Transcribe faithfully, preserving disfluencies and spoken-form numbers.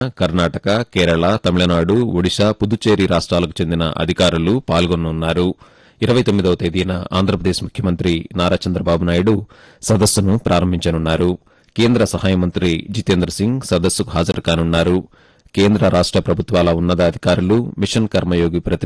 కర్ణాటక కేరళ తమిళనాడు ఒడిశా పుదుచ్చేరి రాష్ట్రాలకు చెందిన అధికారులు పాల్గొనున్నారు ఇరవై తొమ్మిదవ తేదీన ఆంధ్రప్రదేశ్ ముఖ్యమంత్రి నారా చంద్రబాబు నాయుడు సదస్సును ప్రారంభించనున్నారు కేంద్ర సహాయ మంత్రి జితేంద్ర సింగ్ సదస్సుకు హాజరు కానున్నారు కేంద్ర రాష్ట ప్రభుత్వాల ఉన్నతాధికారులు మిషన్ కర్మయోగి ప్రతినిధులు